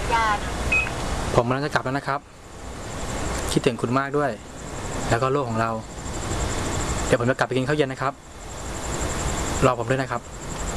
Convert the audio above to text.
ญาติผมกำลังจะกลับแล้วนะครับคิดถึงคุณมากด้วยแล้วก็โลกของเราเดี๋ยวผมจะกลับไปกินข้าวเย็นนะครับรอผมด้วยนะครับ